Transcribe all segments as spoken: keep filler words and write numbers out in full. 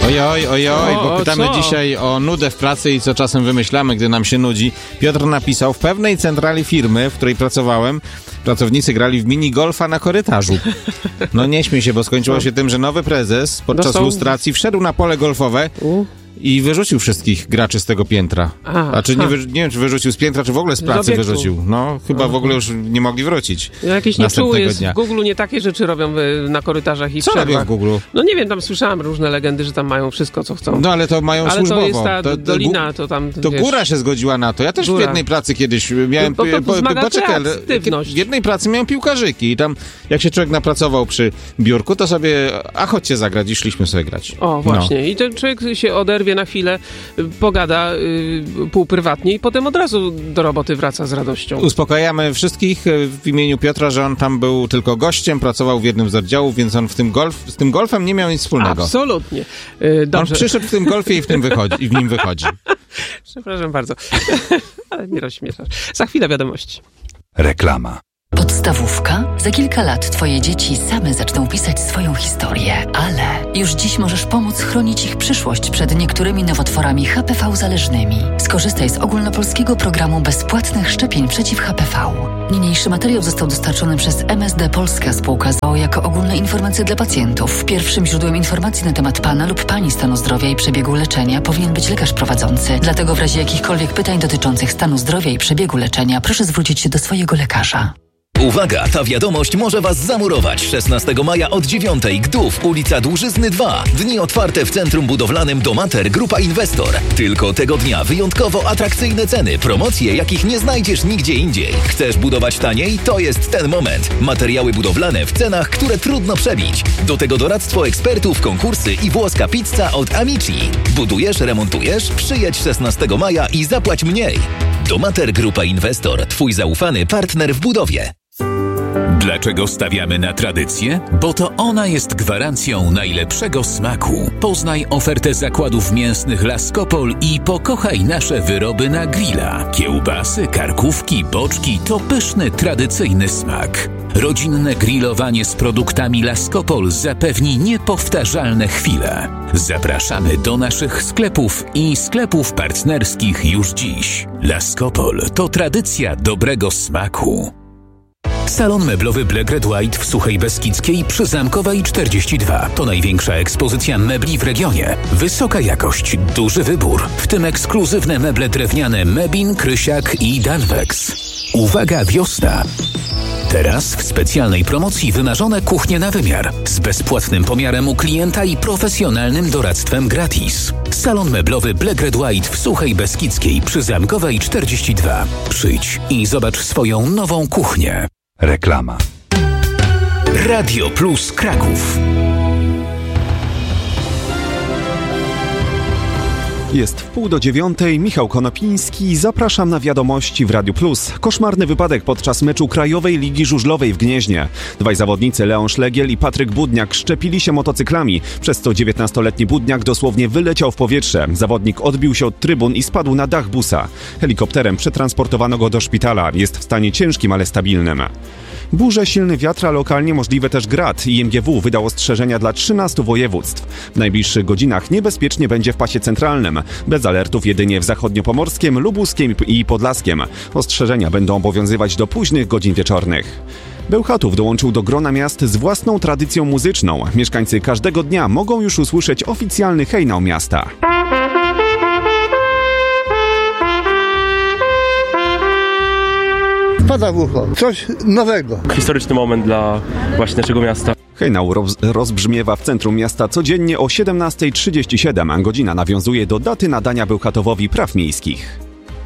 Ojoj, ojoj, o, bo pytamy co? dzisiaj o nudę w pracy i co czasem wymyślamy, gdy nam się nudzi. Piotr napisał, w pewnej centrali firmy, w której pracowałem, pracownicy grali w minigolfa na korytarzu. No nie śmiej się, bo skończyło się tym, że nowy prezes podczas Dostał... lustracji wszedł na pole golfowe U? i wyrzucił wszystkich graczy z tego piętra. A, a czy nie, a. wy, nie wiem, czy wyrzucił z piętra, czy w ogóle z pracy obiektu. wyrzucił. No, chyba Aha. w ogóle już nie mogli wrócić. Jakiś następnego nieczuły jest dnia. w Google, nie takie rzeczy robią y, na korytarzach i Co robią przerwach. w Google? No nie wiem, tam słyszałem różne legendy, że tam mają wszystko, co chcą. No ale to mają ale służbowo. to jest ta to, dolina, to tam, To wiesz, góra się zgodziła na to. Ja też góra. w jednej pracy kiedyś miałem... No, to wzmaga poczekaj, ale kreatywność. w jednej pracy miałem piłkarzyki i tam jak się człowiek napracował przy biurku, to sobie, a chodźcie zagrać i szliśmy sobie grać. O, właśnie. No. I ten człowiek się oderwie na chwilę, pogada y, półprywatnie i potem od razu do roboty wraca z radością. Uspokajamy wszystkich w imieniu Piotra, że on tam był tylko gościem, pracował w jednym z oddziałów, więc on w tym golf, z tym golfem nie miał nic wspólnego. Absolutnie. Y, dobrze. On przyszedł w tym golfie i w, tym wychodzi, i w nim wychodzi. Przepraszam bardzo. Ale nie rozśmieszasz. Za chwilę wiadomości. Reklama. Podstawówka? Za kilka lat twoje dzieci same zaczną pisać swoją historię, ale już dziś możesz pomóc chronić ich przyszłość przed niektórymi nowotworami H P V zależnymi. Skorzystaj z ogólnopolskiego programu bezpłatnych szczepień przeciw H P V. Niniejszy materiał został dostarczony przez M S D Polska spółka z o o jako ogólne informacje dla pacjentów. Pierwszym źródłem informacji na temat pana lub pani stanu zdrowia i przebiegu leczenia powinien być lekarz prowadzący. Dlatego w razie jakichkolwiek pytań dotyczących stanu zdrowia i przebiegu leczenia proszę zwrócić się do swojego lekarza. Uwaga, ta wiadomość może Was zamurować. szesnastego maja od dziewiątej Gdów, ulica Dłużyzny dwa. Dni otwarte w Centrum Budowlanym Domater Grupa Inwestor. Tylko tego dnia wyjątkowo atrakcyjne ceny, promocje, jakich nie znajdziesz nigdzie indziej. Chcesz budować taniej? To jest ten moment. Materiały budowlane w cenach, które trudno przebić. Do tego doradztwo ekspertów, konkursy i włoska pizza od Amici. Budujesz, remontujesz? Przyjedź szesnastego maja i zapłać mniej. Domater Grupa Inwestor. Twój zaufany partner w budowie. Dlaczego stawiamy na tradycję? Bo to ona jest gwarancją najlepszego smaku. Poznaj ofertę zakładów mięsnych Laskopol i pokochaj nasze wyroby na grilla. Kiełbasy, karkówki, boczki to pyszny, tradycyjny smak. Rodzinne grillowanie z produktami Laskopol zapewni niepowtarzalne chwile. Zapraszamy do naszych sklepów i sklepów partnerskich już dziś. Laskopol to tradycja dobrego smaku. Salon meblowy Black Red White w Suchej Beskidzkiej przy Zamkowej czterdzieści dwa. To największa ekspozycja mebli w regionie. Wysoka jakość, duży wybór, w tym ekskluzywne meble drewniane Mebin, Krysiak i Danwex. Uwaga, wiosna! Teraz w specjalnej promocji wymarzone kuchnie na wymiar z bezpłatnym pomiarem u klienta i profesjonalnym doradztwem gratis. Salon meblowy Black Red White w Suchej Beskidzkiej przy Zamkowej czterdzieści dwa. Przyjdź i zobacz swoją nową kuchnię. Reklama. Radio Plus Kraków. Jest w pół do dziewiątej, Michał Konopiński, zapraszam na wiadomości w Radiu Plus. Koszmarny wypadek podczas meczu Krajowej Ligi Żużlowej w Gnieźnie. Dwaj zawodnicy, Leon Szlegiel i Patryk Budniak, szczepili się motocyklami, przez co dziewiętnastoletni Budniak dosłownie wyleciał w powietrze. Zawodnik odbił się od trybun i spadł na dach busa. Helikopterem przetransportowano go do szpitala. Jest w stanie ciężkim, ale stabilnym. Burze, silny wiatr, a lokalnie możliwe też grad. I M G W wydał ostrzeżenia dla trzynastu województw. W najbliższych godzinach niebezpiecznie będzie w pasie centralnym. Bez alertów jedynie w zachodniopomorskim, lubuskim i podlaskiem. Ostrzeżenia będą obowiązywać do późnych godzin wieczornych. Bełchatów dołączył do grona miast z własną tradycją muzyczną. Mieszkańcy każdego dnia mogą już usłyszeć oficjalny hejnał miasta. Pada w ucho. Coś nowego. Historyczny moment dla właśnie naszego miasta. Hejnał roz, rozbrzmiewa w centrum miasta codziennie o siedemnasta trzydzieści siedem, a godzina nawiązuje do daty nadania Bełchatowowi praw miejskich.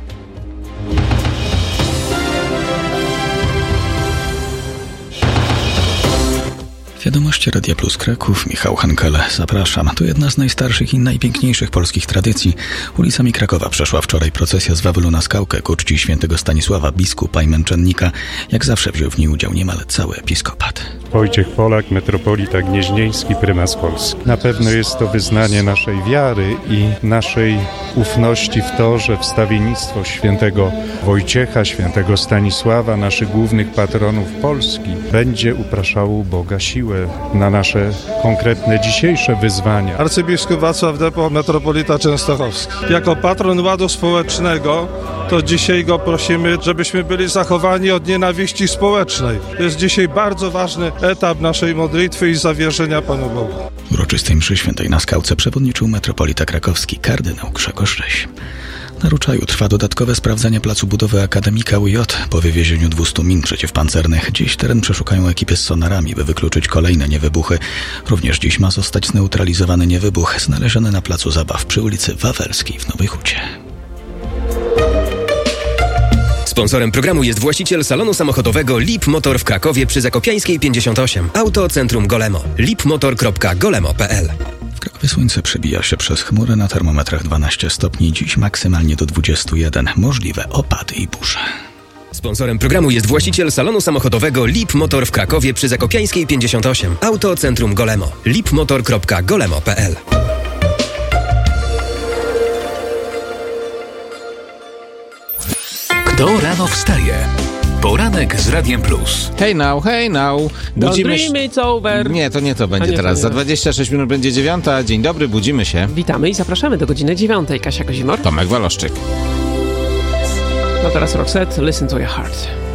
Wiadomości Radia Plus Kraków, Michał Hankele. Zapraszam. To jedna z najstarszych i najpiękniejszych polskich tradycji. Ulicami Krakowa przeszła wczoraj procesja z Wawelu na Skałkę ku czci świętego Stanisława, biskupa i męczennika. Jak zawsze wziął w niej udział niemal cały episkopat. Wojciech Polak, metropolita gnieźnieński, prymas Polski. Na pewno jest to wyznanie naszej wiary i naszej ufności w to, że wstawiennictwo świętego Wojciecha, świętego Stanisława, naszych głównych patronów Polski, będzie upraszało u Boga siłę na nasze konkretne dzisiejsze wyzwania. Arcybiskup Wacław Depo, metropolita częstochowski. Jako patron ładu społecznego, to dzisiaj go prosimy, żebyśmy byli zachowani od nienawiści społecznej. To jest dzisiaj bardzo ważny etap naszej modlitwy i zawierzenia Panu Bogu. W uroczystej mszy świętej na Skałce przewodniczył metropolita krakowski kardynał Grzegorz Ryś. Na Ruczaju trwa dodatkowe sprawdzanie placu budowy Akademika U J. Po wywiezieniu dwustu min przeciwpancernych dziś teren przeszukają ekipy z sonarami, by wykluczyć kolejne niewybuchy. Również dziś ma zostać zneutralizowany niewybuch znaleziony na placu zabaw przy ulicy Wawelskiej w Nowej Hucie. Sponsorem programu jest właściciel salonu samochodowego Lip Motor w Krakowie przy Zakopiańskiej pięćdziesiąt osiem. Auto Centrum Golemo. lipmotor kropka golemo kropka p l. W Krakowie słońce przebija się przez chmury, na termometrach dwanaście stopni, dziś maksymalnie do dwudziestu jeden. Możliwe opady i burze. Sponsorem programu jest właściciel salonu samochodowego Lip Motor w Krakowie przy Zakopiańskiej pięćdziesiąt osiem. Auto Centrum Golemo. lipmotor kropka golemo kropka p l. Kto rano wstaje? Poranek z Radiem Plus. Hej now, hej now. Budzimy się. It's over. Nie, to nie to będzie nie, teraz. to Za dwadzieścia sześć minut będzie dziewiąta. Dzień dobry, budzimy się. Witamy i zapraszamy do godziny dziewiątej. Kasia Kozimor. Tomek Waloszczyk. No teraz Roxette, Listen to Your Heart.